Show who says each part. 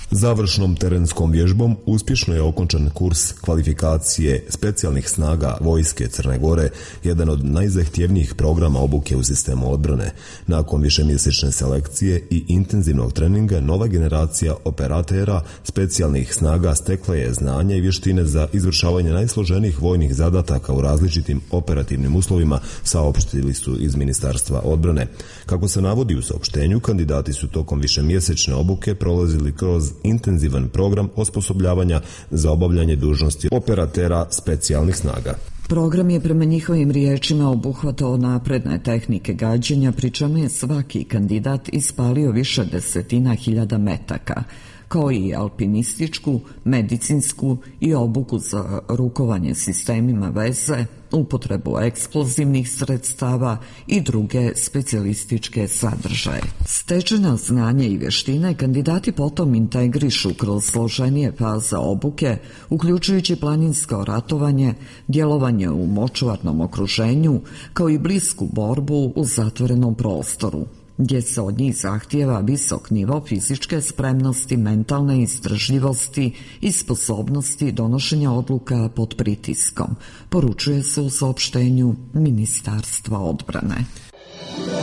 Speaker 1: Završnom terenskom vježbom uspješno je okončan kurs kvalifikacije specijalnih snaga vojske Crne Gore, jedan od najzahtjevnijih programa obuke u sistemu odbrane. Nakon višemjesečne selekcije i intenzivnog treninga, nova generacija operatera specijalnih snaga stekla je znanja i vještine za izvršavanje najsloženijih vojnih zadataka u različitim operativnim uslovima, saopštili su iz Ministarstva odbrane. Kako se navodi u saopštenju, kandidati su tokom višemjesečne obuke prolazili kroz intenzivan program osposobljavanja za obavljanje dužnosti operatera specijalnih snaga.
Speaker 2: Program je prema njihovim riječima obuhvatao napredne tehnike gađanja, pri čemu je svaki kandidat ispalio više desetina hiljada metaka, kao i alpinističku, medicinsku i obuku za rukovanje sistemima veze, upotrebu eksplozivnih sredstava i druge specijalističke sadržaje. Stečena znanja i vještine kandidati potom integrišu kroz složenije faze obuke, uključujući planinsko ratovanje, djelovanje u močvarnom okruženju, kao i blisku borbu u zatvorenom prostoru, gdje se od njih zahtijeva visok nivo fizičke spremnosti, mentalne izdržljivosti i sposobnosti donošenja odluka pod pritiskom, poručuje se u saopštenju Ministarstva odbrane.